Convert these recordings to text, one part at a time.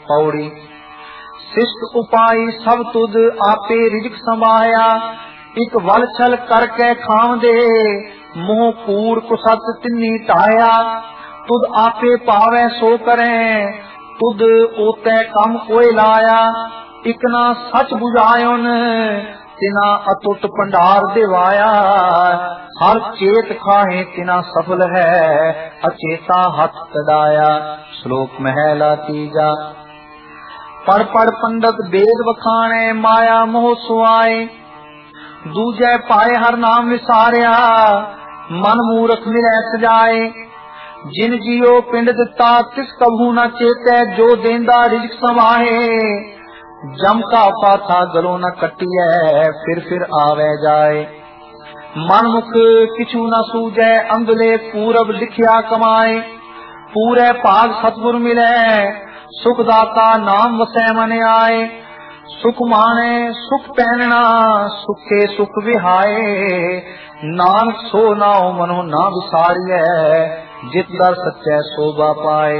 पौड़ी शिष्ट उपाई सब तुद आपे रिजक समाया, एक वल छल करके खाम दे मोह कूड़ कुसत तिन्नी टाया। तुद आपे पावे सो करें तुद ओते कम कोई लाया, इकना सच बुझायोन तिना अतुट भंडार दिवाया। हर चेत खाहे तिना सफल है अचेता हथ तड़ाया। श्लोक महला तीजा। पढ़ पढ़ पंडित वेद बखाने माया मोह सुआए, दूजे पाए हर नाम विसारिया मन मूर्ख मिले सजाए। जिन जियो पिंड दिता तिस कभू न चेते, जो देंदा रिजक समाहे जम का पाथा गलो न कटिए फिर आवे जाए। मन मुख किछु न सूझे अंगले पूरब लिखिया कमाए, पूरे भाग सतगुर मिले सुखदाता नाम वसै मन आए। सुख माने सुख पहनना सुखे सुख विहाए, नानक सो नाओ मनो ना विसारिए जित दर सच्चे शोभा पाए।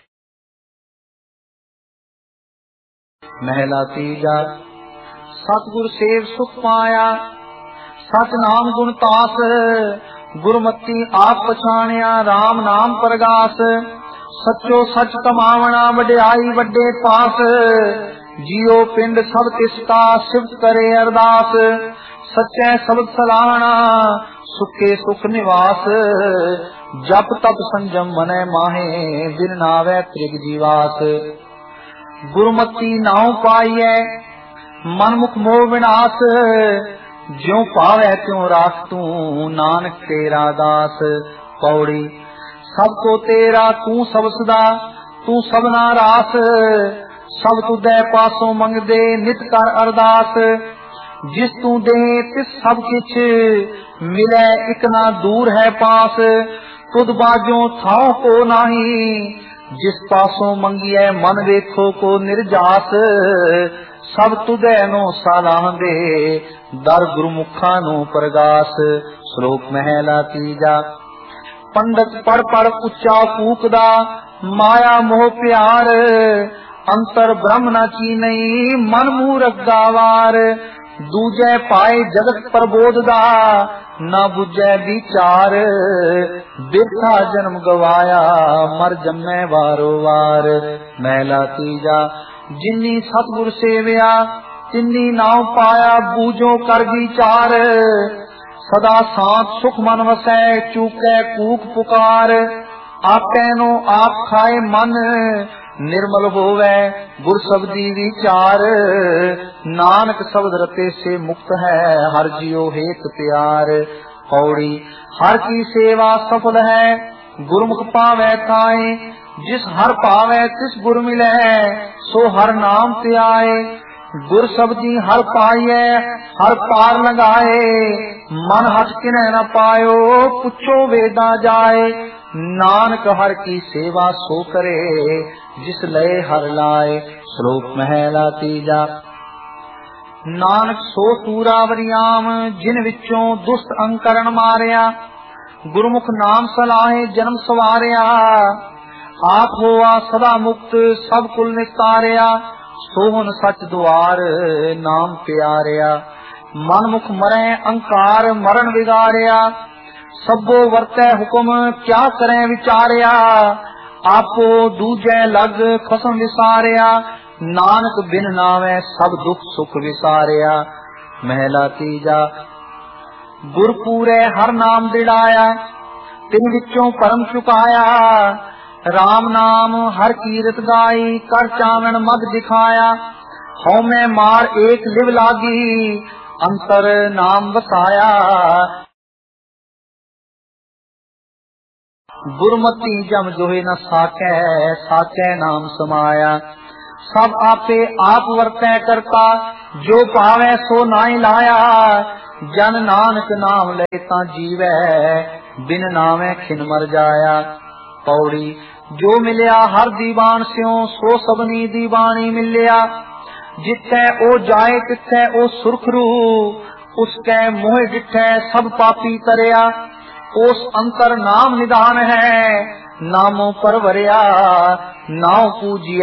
महला तीजा। सतगुर सेव सुख पाया सच नाम गुण तास, गुरमति आप पछाणिया राम नाम परगास। सचो सच कमावना वड्याई वड्डे पास, जियो पिंड सब तिसका शिव करे अरदास। सच्चे शब्द सलाहना सुखे सुख निवास, जप तप संजम मनै माहे बिन नावे त्रिग जीवास। गुरमति नाव पाइए मन मुख मोह विनाश, ज्यों पावे त्यों राख तू नानक तेरा दास। पौड़ी सब को तेरा तू सब सदा तू सबना रास, सब तुदे पासों मंगदे नित कर अरदास। जिस तू दे तिस सब किछ मिले इकना दूर है पास, तुद बाजों थाओ को नाही जिस पासों मंगिए मन देखो को निर्जास। सब तुदे नो सालाह दे दर गुरमुखा नो परगास। श्लोक महला तीजा। पंडित पढ़ पढ़ उच्चा फूकदा माया मोह प्यार, अंतर ब्रह्म न चीनई मन मूरख गावार। दूजे पाए जगत प्रबोधदा न बुझे विचार, बिरथा जन्म गवाया मर जम्मे वारो वार। महला तीजा। जिन्नी सतगुर सेविया तिन्नी नाव पाया बूझो कर विचार। सदा सांत सुख मन वसै चूके कूक पुकार, आपे नो आप खाए मन निर्मल होवे गुर शब्दी विचार। नानक शब्द रते से मुक्त है हर जियो हेत प्यार। पौड़ी हर की सेवा सफल है गुरमुख पावे थाए, जिस हर पावे तिस गुर मिले सो हर नाम ते आए। गुर शब्दी हर पाइए हर पार लगाए, मन हट किने न पायो पुछो वेदा जाए। नानक हर की सेवा सो करे जिस लय हर लाए। श्लोक महला तीजा। नानक सो तूरावरियाम जिन विचों दुष्ट अंकरण मारिया, गुरमुख नाम सलाहे जन्म सवारिया। आप होआ सदा मुक्त सब कुल निस्तारिया, सोहन सच द्वार नाम प्यारिया। मन मुख मरे अंकार मरण विगारिया, सबो वर्तै हुक्म क्या करें विचारिया। आपो दूजे लग खसम विसारिया, नानक बिन नावे सब दुख सुख विसारिया। महला तीजा। गुरपूरे हर नाम दिड़ाया तिन विचों परम चुकाया। राम नाम हर कीरत गाई कर चावन मद दिखाया। हौ में मार एक लिव लागी अंतर नाम बसाया। गुरमति जम जोहे न साकै साकै नाम समाया। सब आपे आप वर्तै करता जो पावे सो नाई लाया। जन नानक नाम ले ता जीवै बिन नामे खिन मर जाया। पौड़ी जो मिलिया हर दीवान स्यों सो सबनी दीवानी मिलिया। जिथे ओ जाए तिथे ओ सुरखरू उसके मोह डिठे सब पापी तरिया। उस अंतर नाम निदान है नामों पर वरिया। नाव पूजिए